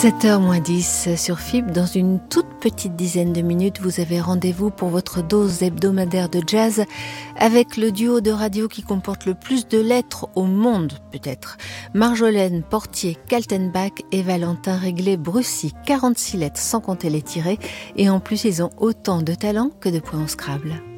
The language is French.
7h moins 10 sur FIB. Dans une toute petite dizaine de minutes, vous avez rendez-vous pour votre dose hebdomadaire de jazz avec le duo de radio qui comporte le plus de lettres au monde, peut-être. Marjolaine Portier Kaltenbach et Valentin Réglé-Brussy. 46 lettres sans compter les tirés. Et en plus, ils ont autant de talent que de points au Scrabble.